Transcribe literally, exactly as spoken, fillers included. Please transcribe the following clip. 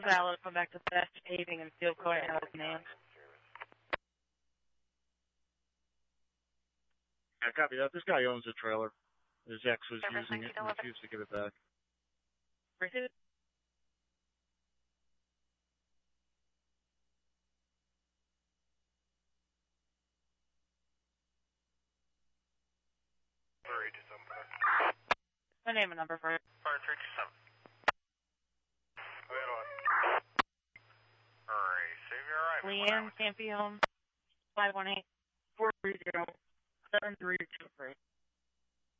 Valid, come back to Best Paving and Field Coating House names. Yeah, copy that. This guy owns a trailer. His ex was using it and refused to give it back. Pursuit. My name and number for it. Fire three two seven. Alright, save your arrival. Leanne Campione, five one eight, four three zero, seven three two three.